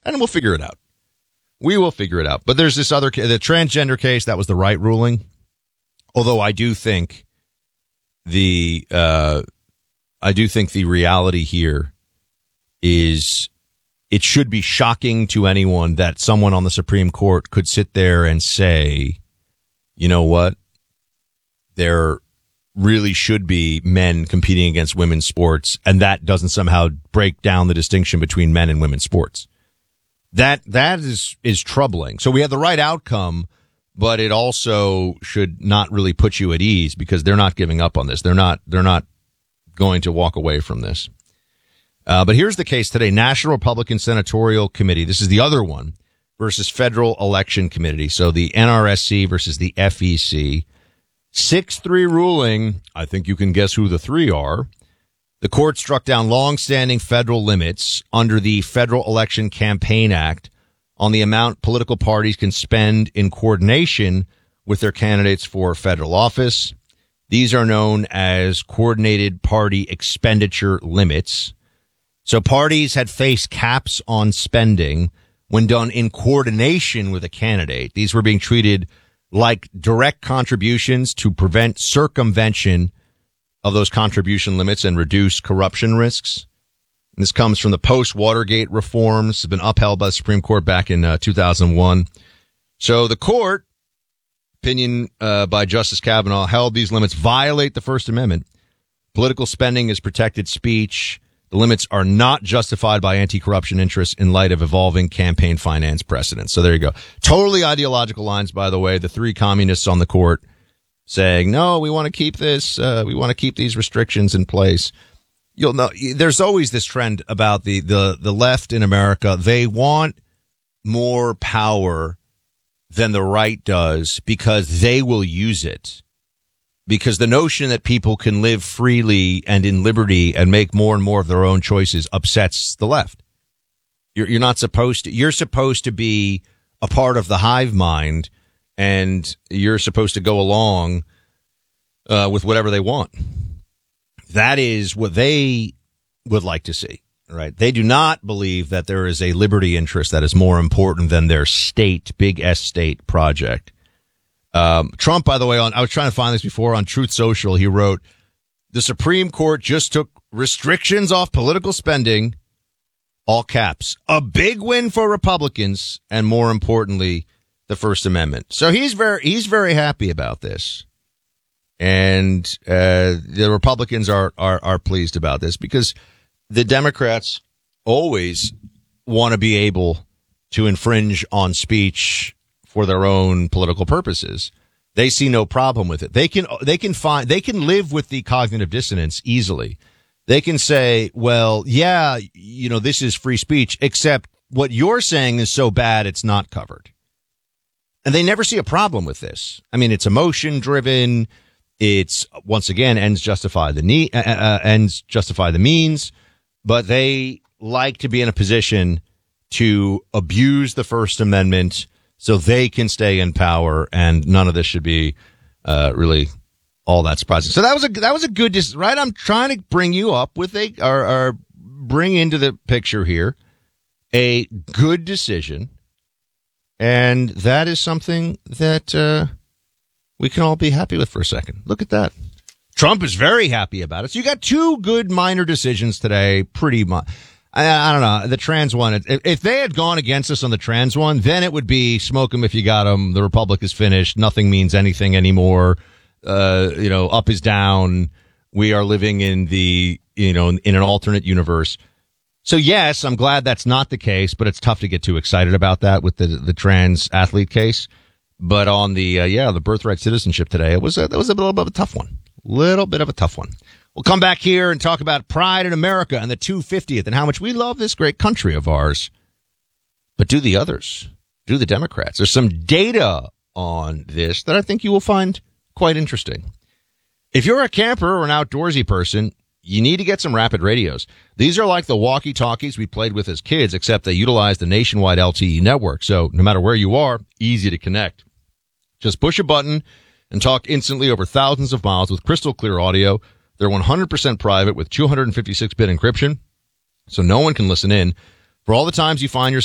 and we'll figure it out. We will figure it out. But there's this other, the transgender case, that was the right ruling. Although I do think the reality here is it should be shocking to anyone that someone on the Supreme Court could sit there and say, you know what? There really should be men competing against women's sports, and that doesn't somehow break down the distinction between men and women's sports. That is troubling. So we have the right outcome, but it also should not really put you at ease because they're not giving up on this. They're not going to walk away from this. But here's the case today. National Republican Senatorial Committee. This is the other one versus Federal Election Committee. So the NRSC versus the FEC. 6-3 ruling. I think you can guess who the three are. The court struck down long-standing federal limits under the Federal Election Campaign Act on the amount political parties can spend in coordination with their candidates for federal office. These are known as coordinated party expenditure limits. So parties had faced caps on spending when done in coordination with a candidate. These were being treated like direct contributions to prevent circumvention of those contribution limits and reduce corruption risks. And this comes from the post-Watergate reforms. It's been upheld by the Supreme Court back in 2001. So the court, opinion by Justice Kavanaugh, held these limits violate the First Amendment. Political spending is protected speech. The limits are not justified by anti-corruption interests in light of evolving campaign finance precedents. So there you go. Totally ideological lines, by the way. The three communists on the court saying, no, we want to keep this. We want to keep these restrictions in place. You'll know there's always this trend about the left in America. They want more power than the right does because they will use it. Because the notion that people can live freely and in liberty and make more and more of their own choices upsets the left. You're not supposed to. You're supposed to be a part of the hive mind, and you're supposed to go along with whatever they want. That is what they would like to see, right? They do not believe that there is a liberty interest that is more important than their state, big S state project. Trump, by the way, I was trying to find this before on Truth Social. He wrote, the Supreme Court just took restrictions off political spending, all caps, a big win for Republicans, and more importantly, the First Amendment. So he's very happy about this. And, the Republicans are pleased about this because the Democrats always want to be able to infringe on speech for their own political purposes. They see no problem with it. They can live with the cognitive dissonance easily. They can say, well, yeah, this is free speech, except what you're saying is so bad it's not covered. And they never see a problem with this. I mean, it's emotion driven. It's once again ends justify the means, but they like to be in a position to abuse the First Amendment so they can stay in power, and none of this should be really all that surprising. So that was a good, right? I'm trying to bring you up with or bring into the picture here a good decision, and that is something that we can all be happy with for a second. Look at that. Trump is very happy about it. So you got two good minor decisions today, pretty much. I don't know. The trans one, if they had gone against us on the trans one, then it would be smoke them if you got them. The Republic is finished. Nothing means anything anymore. Up is down. We are living in in an alternate universe. So yes, I'm glad that's not the case, but it's tough to get too excited about that with the trans athlete case. But on the birthright citizenship today, that was a little bit of a tough one. Little bit of a tough one. We'll come back here and talk about pride in America and the 250th and how much we love this great country of ours. But do the others, do the Democrats. There's some data on this that I think you will find quite interesting. If you're a camper or an outdoorsy person, you need to get some Rapid radios. These are like the walkie-talkies we played with as kids, except they utilize the nationwide LTE network. So no matter where you are, easy to connect. Just push a button and talk instantly over thousands of miles with crystal clear audio. They're 100% private with 256-bit encryption, so no one can listen in. For all the times you find yourself